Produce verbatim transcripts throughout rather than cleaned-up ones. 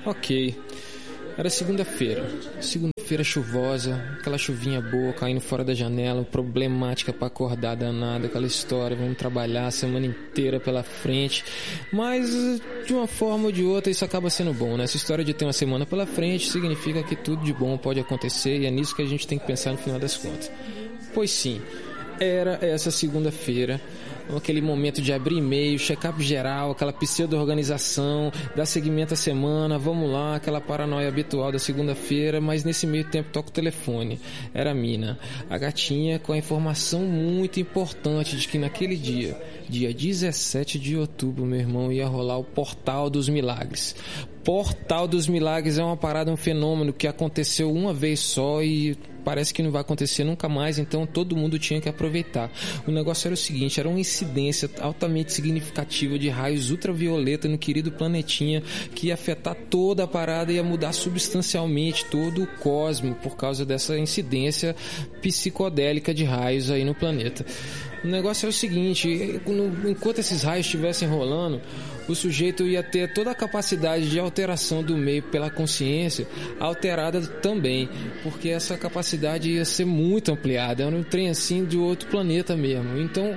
Ok. Era segunda-feira. Segunda-feira chuvosa, aquela chuvinha boa caindo fora da janela, problemática pra acordar danada, aquela história, vamos trabalhar a semana inteira pela frente. Mas, de uma forma ou de outra, isso acaba sendo bom, né? Essa história de ter uma semana pela frente significa que tudo de bom pode acontecer e é nisso que a gente tem que pensar no final das contas. Pois sim, era essa segunda-feira. Aquele momento de abrir e-mail, check-up geral, aquela pseudo-organização, dar seguimento à semana, vamos lá, aquela paranoia habitual da segunda-feira, mas nesse meio tempo toca o telefone. Era a Mina, a gatinha, com a informação muito importante de que naquele dia, dia dezessete de outubro, meu irmão, ia rolar o Portal dos Milagres. Portal dos Milagres é uma parada, um fenômeno que aconteceu uma vez só e parece que não vai acontecer nunca mais, então todo mundo tinha que aproveitar. O negócio era o seguinte, era uma incidência altamente significativa de raios ultravioleta no querido planetinha que ia afetar toda a parada e ia mudar substancialmente todo o cosmo por causa dessa incidência psicodélica de raios aí no planeta. O negócio é o seguinte, enquanto esses raios estivessem rolando, o sujeito ia ter toda a capacidade de alteração do meio pela consciência alterada também, porque essa capacidade ia ser muito ampliada, era um trem assim de outro planeta mesmo. Então,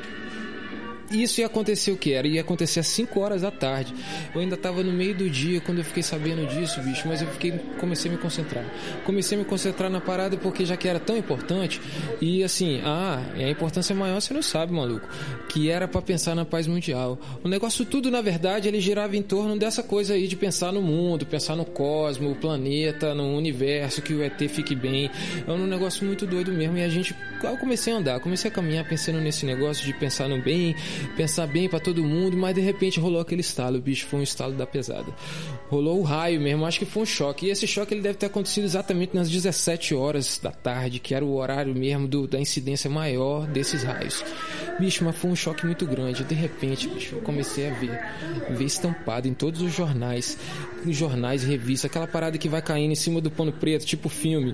isso ia acontecer o que era? Ia acontecer às cinco horas da tarde. Eu ainda estava no meio do dia quando eu fiquei sabendo disso, bicho, mas eu fiquei, comecei a me concentrar. Comecei a me concentrar na parada porque já que era tão importante, e assim, ah, a importância maior você não sabe, maluco, que era para pensar na paz mundial. O negócio tudo, na verdade, ele girava em torno dessa coisa aí de pensar no mundo, pensar no cosmo, o planeta, no universo, que o E T fique bem. É um negócio muito doido mesmo, e a gente, eu comecei a andar, comecei a caminhar pensando nesse negócio de pensar no bem, pensar bem pra todo mundo, mas de repente rolou aquele estalo, bicho, foi um estalo da pesada. Rolou o raio mesmo, acho que foi um choque. E esse choque ele deve ter acontecido exatamente nas dezessete horas da tarde, que era o horário mesmo do, da incidência maior desses raios. Bicho, mas foi um choque muito grande. De repente, bicho, eu comecei a ver, ver estampado em todos os jornais, nos jornais e revistas, aquela parada que vai caindo em cima do pano preto, tipo filme.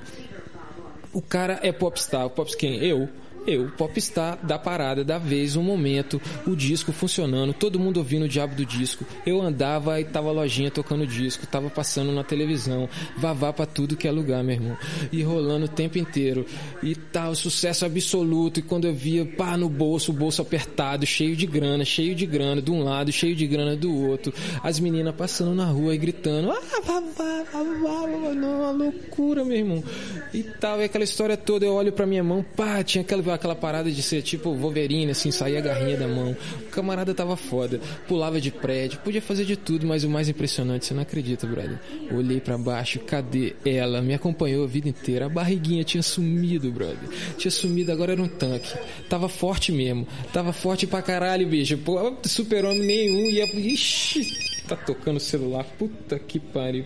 O cara é popstar, o popstar quem? Eu. Eu, popstar da parada, da vez, um momento, o disco funcionando, todo mundo ouvindo o diabo do disco. Eu andava e tava a lojinha tocando disco, tava passando na televisão, vavá pra tudo que é lugar, meu irmão. E rolando o tempo inteiro. E tal, sucesso absoluto. E quando eu via, pá, no bolso, o bolso apertado, cheio de grana, cheio de grana de um lado, cheio de grana do outro. As meninas passando na rua e gritando, ah, vavá, vavá, uma loucura, meu irmão. E tal, e aquela história toda, eu olho pra minha mão, pá, tinha aquela aquela parada de ser tipo Wolverine, assim, sair a garrinha da mão. O camarada tava foda, pulava de prédio, podia fazer de tudo, mas o mais impressionante, você não acredita, brother. Olhei pra baixo, cadê ela? Me acompanhou a vida inteira, a barriguinha tinha sumido, brother. Tinha sumido, agora era um tanque. Tava forte mesmo, tava forte pra caralho, bicho. Pô, super-homem nenhum ia... Ixi, tá tocando o celular, puta que pariu.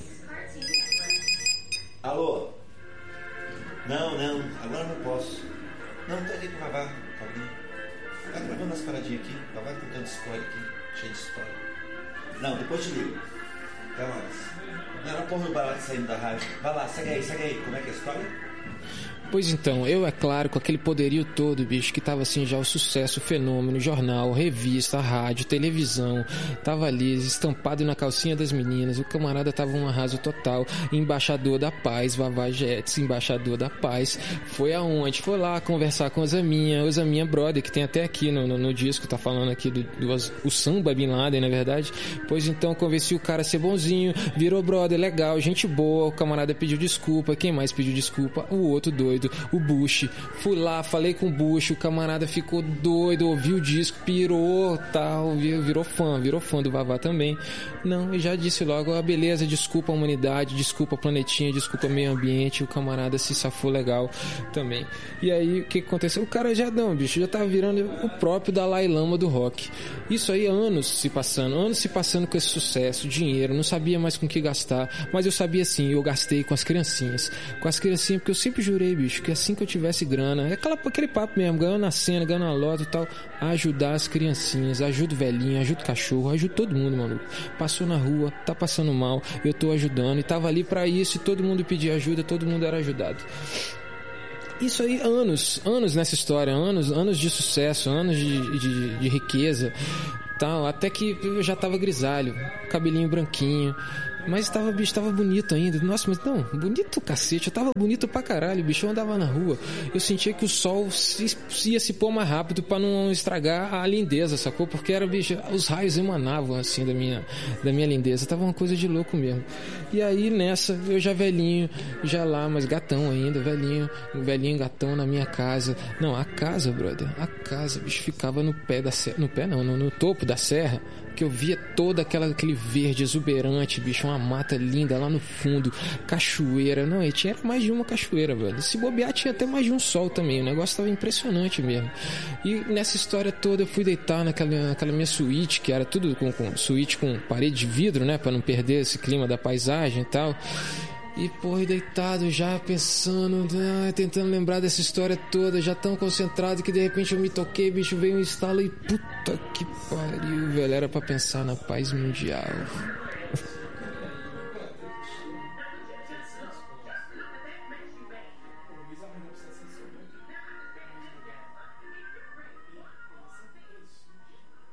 Alô? Não, não, agora não posso. Não, tá ali com o Vavá, calma. Tá gravando as paradinhas aqui. O Vavá contando história aqui, cheio de história. Não, depois te ligo. Até mais. Não era porra do barato saindo da rádio. Vai lá, segue aí, segue aí. Como é que é a história? Pois então, eu, é claro, com aquele poderio todo, bicho, que tava assim já o sucesso, o fenômeno, jornal, revista, rádio, televisão, tava ali estampado na calcinha das meninas, o camarada tava um arraso total, embaixador da paz, Vavá Jets, embaixador da paz, foi aonde? Foi lá conversar com o Zaminha, o Zaminha brother, que tem até aqui no, no, no disco, tá falando aqui do, do o samba Bin Laden, na verdade. Pois então, convenci o cara a ser bonzinho, virou brother, legal, gente boa, o camarada pediu desculpa, quem mais pediu desculpa? O outro doido, o Bush. Fui lá, falei com o Bush, o camarada ficou doido, ouviu o disco, pirou, tal, virou fã, virou fã do Vavá também. Não, e já disse logo, ah, beleza, desculpa a humanidade, desculpa a planetinha, desculpa o meio ambiente, o camarada se safou legal também. E aí, o que aconteceu? O cara já não, bicho, já tava virando o próprio Dalai Lama do rock. Isso aí, anos se passando, anos se passando com esse sucesso, dinheiro, não sabia mais com o que gastar, mas eu sabia sim, eu gastei com as criancinhas, com as criancinhas, porque eu sempre jurei, bicho, que assim que eu tivesse grana, é aquela, aquele papo mesmo, ganhando na cena, ganhando na loja e tal, ajudar as criancinhas, ajuda o velhinho, ajuda o cachorro, ajuda todo mundo, maluco. Passou na rua, tá passando mal, eu tô ajudando, e tava ali pra isso, e todo mundo pedia ajuda, todo mundo era ajudado. Isso aí, anos, anos nessa história, anos, anos de sucesso, anos de, de, de riqueza, tal, até que eu já tava grisalho, cabelinho branquinho, Mas tava, bicho, tava bonito ainda. Nossa, mas não, bonito cacete. Eu tava bonito pra caralho, bicho. Eu andava na rua. Eu sentia que o sol se, ia se pôr mais rápido pra não estragar a lindeza, sacou? Porque era, bicho, os raios emanavam assim da minha, da minha lindeza. Tava uma coisa de louco mesmo. E aí nessa, eu já velhinho, já lá, mas gatão ainda, velhinho, velhinho gatão na minha casa. Não, a casa, brother, a casa, bicho, ficava no pé da serra. No pé não, no, no topo da serra. Que eu via todo aquela, aquele verde exuberante, bicho, uma mata linda lá no fundo, cachoeira, não, e tinha mais de uma cachoeira, velho, se bobear tinha até mais de um sol também, o negócio tava impressionante mesmo. E nessa história toda eu fui deitar naquela, naquela minha suíte, que era tudo com, com suíte com parede de vidro, né, pra não perder esse clima da paisagem e tal. E, porra, deitado já pensando, ah, tentando lembrar dessa história toda, já tão concentrado que de repente eu me toquei, bicho, veio um estalo e puta que pariu, velho, era pra pensar na paz mundial.